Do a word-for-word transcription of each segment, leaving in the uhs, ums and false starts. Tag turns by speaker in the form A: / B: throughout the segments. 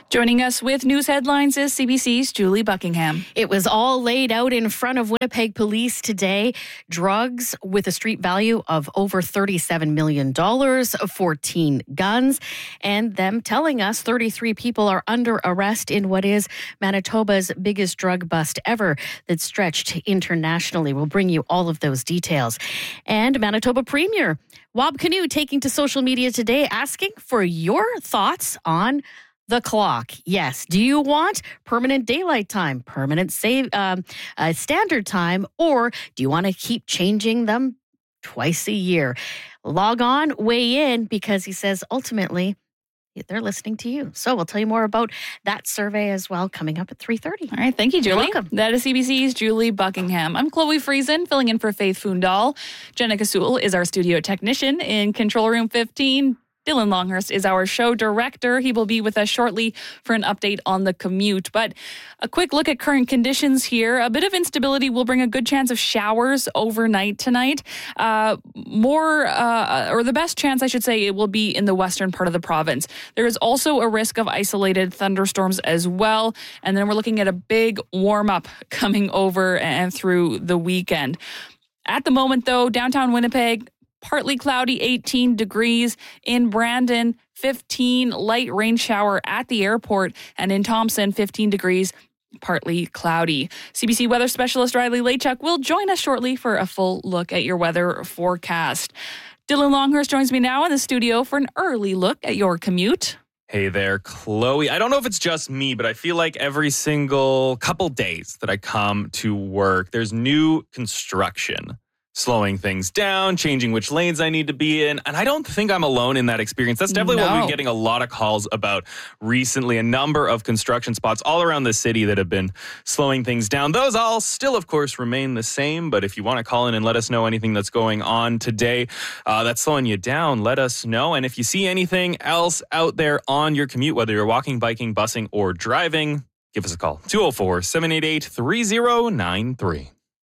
A: Joining us with news headlines is C B C's Julie Buckingham.
B: It was all laid out in front of Winnipeg police today. Drugs with a street value of over thirty-seven million dollars, fourteen guns, and them telling us thirty-three people are under arrest in what is Manitoba's biggest drug bust ever that stretched internationally. We'll bring you all of those details. And Manitoba Premier Wab Kinew taking to social media today asking for your thoughts on the clock. Yes. Do you want permanent daylight time, permanent save, um, uh, standard time, or do you want to keep changing them twice a year? Log on, weigh in, because he says ultimately they're listening to you. So we'll tell you more about that survey as well coming up at three thirty.
A: All right. Thank you, Julie.
B: You're welcome.
A: That is C B C's Julie Buckingham. I'm Chloe Friesen, filling in for Faith Fundal. Jenica Sewell is our studio technician in Control Room fifteen. Dylan Longhurst is our show director. He will be with us shortly for an update on the commute. But a quick look at current conditions here. A bit of instability will bring a good chance of showers overnight tonight. Uh, more, uh, or the best chance, I should say, it will be in the western part of the province. There is also a risk of isolated thunderstorms as well. And then we're looking at a big warm-up coming over and through the weekend. At the moment, though, downtown Winnipeg, partly cloudy, eighteen degrees. In Brandon, fifteen, light rain shower at the airport. And in Thompson, fifteen degrees, partly cloudy. C B C weather specialist Riley Lachuk will join us shortly for a full look at your weather forecast. Dylan Longhurst joins me now in the studio for an early look at your commute.
C: Hey there, Chloe. I don't know if it's just me, but I feel like every single couple days that I come to work, there's new construction slowing things down, changing which lanes I need to be in. And I don't think I'm alone in that experience. That's definitely
A: No.
C: what we've been getting a lot of calls about recently. A number of construction spots all around the city that have been slowing things down. Those all still, of course, remain the same. But if you want to call in and let us know anything that's going on today uh, that's slowing you down, let us know. And if you see anything else out there on your commute, whether you're walking, biking, busing, or driving, give us a call. two oh four, seven eight eight, three oh nine three.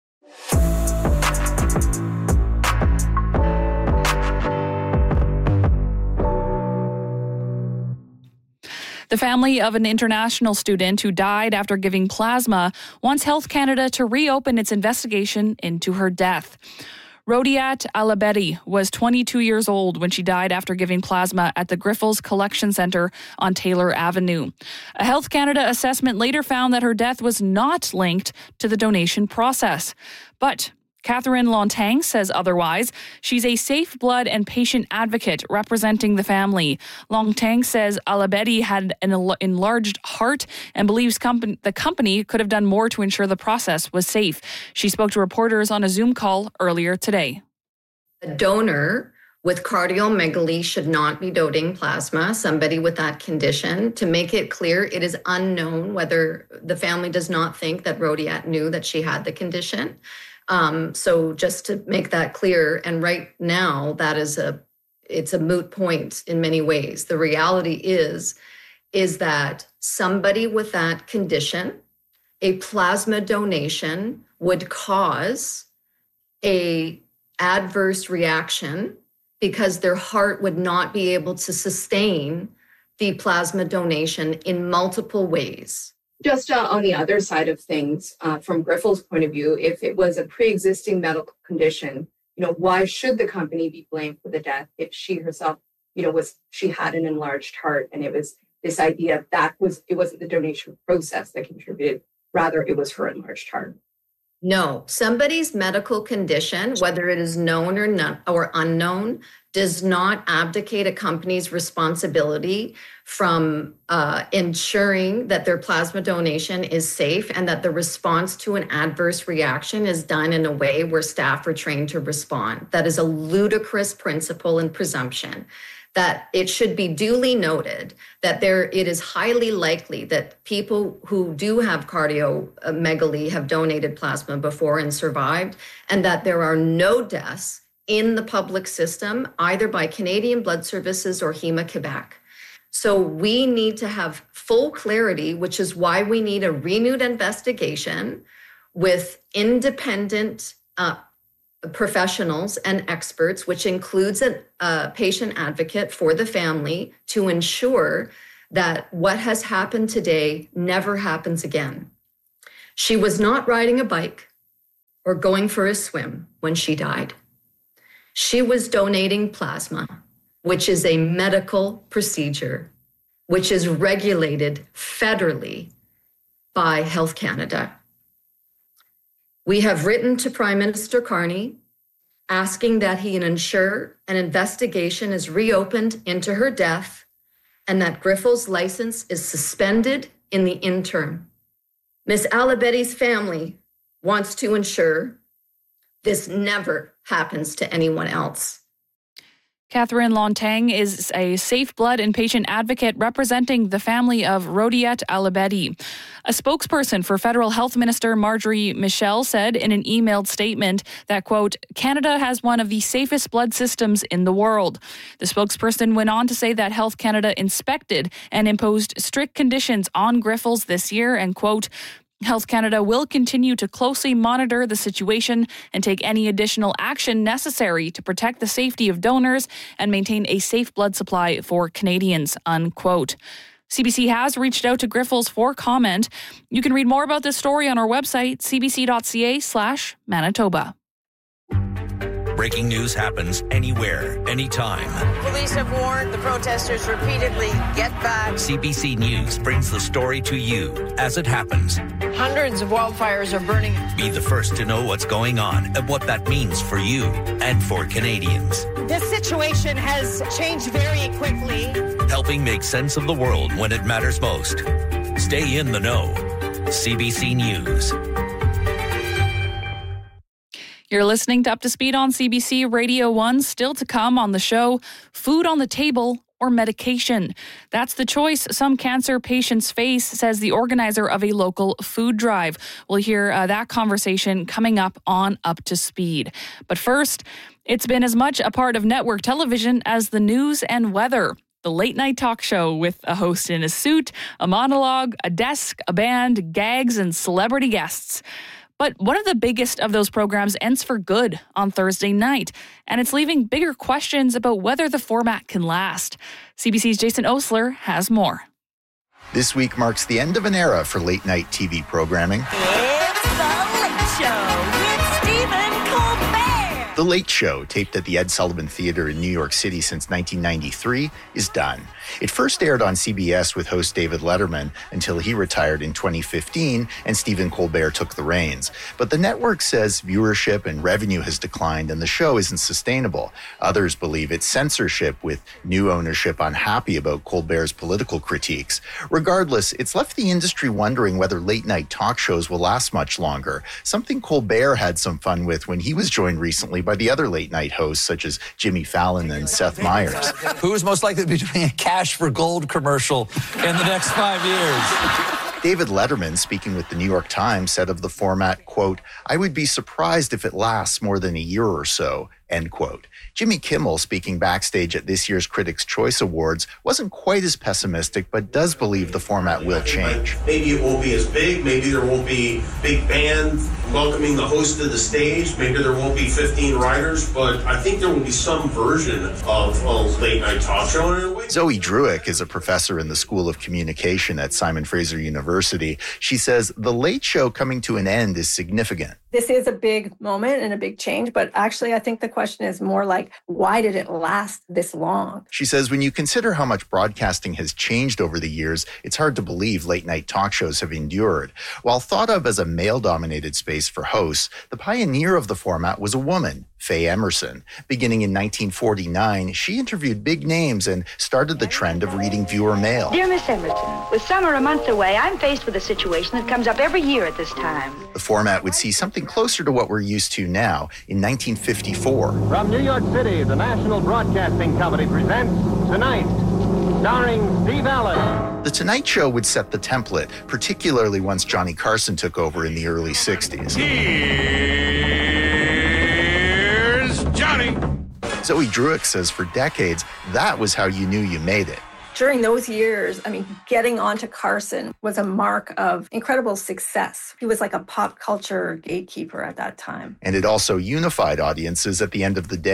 A: The family of an international student who died after giving plasma wants Health Canada to reopen its investigation into her death. Rodiat Alabedi was twenty-two years old when she died after giving plasma at the Grifols Collection Centre on Taylor Avenue. A Health Canada assessment later found that her death was not linked to the donation process. But Catherine Lontang says otherwise. She's a safe blood and patient advocate representing the family. Lontang says Alabedi had an enlarged heart and believes company, the company could have done more to ensure the process was safe. She spoke to reporters on a Zoom call earlier today.
D: A donor with cardiomegaly should not be donating plasma, somebody with that condition. To make it clear, it is unknown whether the family does not think that Rodiat knew that she had the condition. Um, so just to make that clear, and right now that is a, it's a moot point in many ways. The reality is, is that somebody with that condition, a plasma donation would cause a adverse reaction because their heart would not be able to sustain the plasma donation in multiple ways.
E: Just uh, on the other side of things, uh, from Grifols' point of view, if it was a pre-existing medical condition, you know, why should the company be blamed for the death if she herself, you know, was she had an enlarged heart, and it was this idea that was it wasn't the donation process that contributed, rather it was her enlarged heart.
D: No, somebody's medical condition, whether it is known or not or unknown, does not abdicate a company's responsibility from uh, ensuring that their plasma donation is safe and that the response to an adverse reaction is done in a way where staff are trained to respond. That is a ludicrous principle and presumption. That it should be duly noted that there it is highly likely that people who do have cardiomegaly have donated plasma before and survived, and that there are no deaths in the public system, either by Canadian Blood Services or Hema-Quebec. So we need to have full clarity, which is why we need a renewed investigation with independent uh, professionals and experts, which includes a, a patient advocate for the family, to ensure that what has happened today never happens again. She was not riding a bike or going for a swim when she died. She was donating plasma, which is a medical procedure, which is regulated federally by Health Canada. We have written to Prime Minister Carney asking that he ensure an investigation is reopened into her death and that Grifols' license is suspended in the interim. Miss Alibetti's family wants to ensure this never happens to anyone else.
A: Catherine Lontang is a Safe Blood and patient advocate representing the family of Rodiette Alibetti. A spokesperson for Federal Health Minister Marjorie Michel said in an emailed statement that, quote, Canada has one of the safest blood systems in the world. The spokesperson went on to say that Health Canada inspected and imposed strict conditions on Grifols this year and, quote, Health Canada will continue to closely monitor the situation and take any additional action necessary to protect the safety of donors and maintain a safe blood supply for Canadians, unquote. C B C has reached out to Grifols for comment. You can read more about this story on our website, cbc.ca slash Manitoba.
F: Breaking news happens anywhere, anytime.
G: Police have warned the protesters repeatedly, get back.
F: C B C News brings the story to you as it happens.
G: Hundreds of wildfires are burning.
F: Be the first to know what's going on and what that means for you and for Canadians.
G: This situation has changed very quickly.
F: Helping make sense of the world when it matters most. Stay in the know. C B C News.
A: You're listening to Up to Speed on C B C Radio one. Still to come on the show, food on the table or medication. That's the choice some cancer patients face, says the organizer of a local food drive. We'll hear uh, that conversation coming up on Up to Speed. But first, it's been as much a part of network television as the news and weather. The late night talk show with a host in a suit, a monologue, a desk, a band, gags, and celebrity guests. But one of the biggest of those programs ends for good on Thursday night, and it's leaving bigger questions about whether the format can last. C B C's Jason Osler has more.
H: This week marks the end of an era for late-night T V programming.
I: It's The Late Show with Stephen Colbert.
H: The Late Show, taped at the Ed Sullivan Theatre in New York City since nineteen ninety-three, is done. It first aired on C B S with host David Letterman until he retired in twenty fifteen and Stephen Colbert took the reins. But the network says viewership and revenue has declined and the show isn't sustainable. Others believe it's censorship, with new ownership unhappy about Colbert's political critiques. Regardless, it's left the industry wondering whether late-night talk shows will last much longer, something Colbert had some fun with when he was joined recently by the other late-night hosts such as Jimmy Fallon and Seth Meyers.
J: Who is most likely to be doing a cash for gold commercial in the next five years?
H: David Letterman, speaking with the New York Times, said of the format, quote, I would be surprised if it lasts more than a year or so, end quote. Jimmy Kimmel, speaking backstage at this year's Critics' Choice Awards, wasn't quite as pessimistic, but does believe the format will change.
K: Maybe it won't be as big. Maybe there won't be big band welcoming the host to the stage. Maybe there won't be fifteen writers, but I think there will be some version of a late night talk show.
H: Zoe Druick is a professor in the School of Communication at Simon Fraser University. She says the Late Show coming to an end is significant.
L: This is a big moment and a big change, but actually I think the question is more like, why did it last this long?
H: She says when you consider how much broadcasting has changed over the years, it's hard to believe late night talk shows have endured. While thought of as a male-dominated space for hosts, the pioneer of the format was a woman, Faye Emerson. Beginning in nineteen forty-nine, she interviewed big names and started the trend of reading viewer mail.
M: Dear Miss Emerson, with summer a month away, I'm faced with a situation that comes up every year at this time.
H: The format would see something closer to what we're used to now. In nineteen fifty-four.
N: From New York City, the National Broadcasting Company presents Tonight, starring Steve Allen.
H: The Tonight Show would set the template, particularly once Johnny Carson took over in the early sixties.
K: Here's Johnny.
H: Zoe Druick says for decades, that was how you knew you made it.
L: During those years, I mean, getting onto Carson was a mark of incredible success. He was like a pop culture gatekeeper at that time.
H: And it also unified audiences at the end of the day.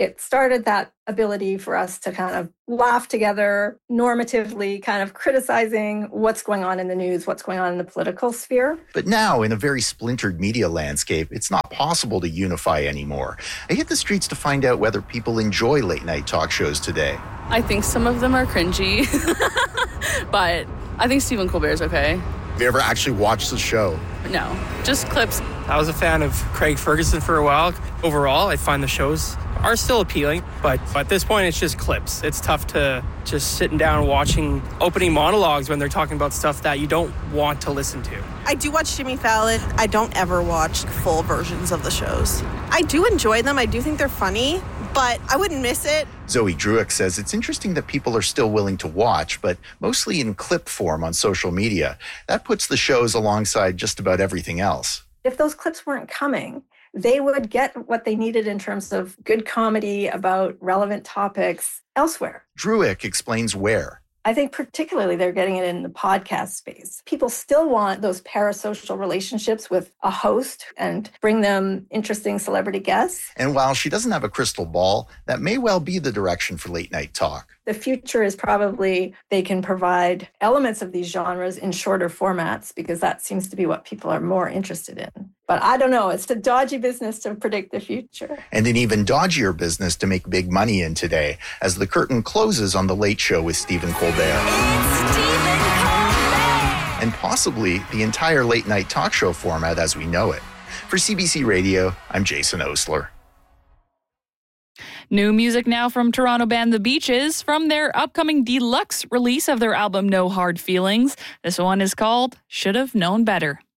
L: It started that ability for us to kind of laugh together, normatively kind of criticizing what's going on in the news, what's going on in the political sphere.
H: But now, in a very splintered media landscape, it's not possible to unify anymore. I hit the streets to find out whether people enjoy late night talk shows today.
O: I think some of them are cringy, but I think Stephen Colbert's okay.
H: Have you ever actually watched the show?
O: No, just clips.
P: I was a fan of Craig Ferguson for a while. Overall, I find the shows are still appealing, but at this point, it's just clips. It's tough to just sitting down watching opening monologues when they're talking about stuff that you don't want to listen to.
Q: I do watch Jimmy Fallon. I don't ever watch full versions of the shows. I do enjoy them. I do think they're funny, but I wouldn't miss it.
H: Zoe Druick says it's interesting that people are still willing to watch, but mostly in clip form on social media. That puts the shows alongside just about everything else.
L: If those clips weren't coming, they would get what they needed in terms of good comedy about relevant topics elsewhere.
H: Druick explains where.
L: I think particularly they're getting it in the podcast space. People still want those parasocial relationships with a host and bring them interesting celebrity guests.
H: And while she doesn't have a crystal ball, that may well be the direction for late night talk.
L: The future is probably they can provide elements of these genres in shorter formats because that seems to be what people are more interested in. But I don't know. It's a dodgy business to predict the future.
H: And an even dodgier business to make big money in today as the curtain closes on The Late Show with Stephen Colbert.
I: It's Stephen Colbert!
H: And possibly the entire late night talk show format as we know it. For C B C Radio, I'm Jason Osler.
A: New music now from Toronto band The Beaches from their upcoming deluxe release of their album No Hard Feelings. This one is called Should Have Known Better.